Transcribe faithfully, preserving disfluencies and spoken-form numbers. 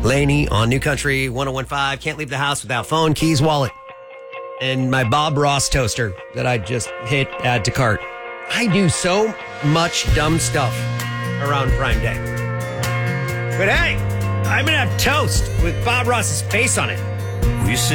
Laney on New Country one oh one five. Can't leave the house without phone, keys, wallet, and my Bob Ross toaster that I just hit add to cart. I do so much dumb stuff around Prime Day. But hey, I'm going to have toast with Bob Ross's face on it. We